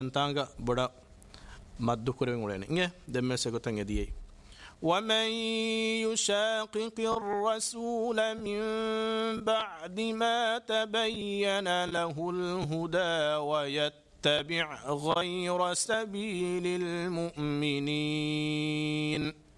tanga boda maddu kure ngulene nge demme se ko tange diye ومن يشاقق الرسول من بعد ما تبين له الهدى ويتبع غير سبيل المؤمنين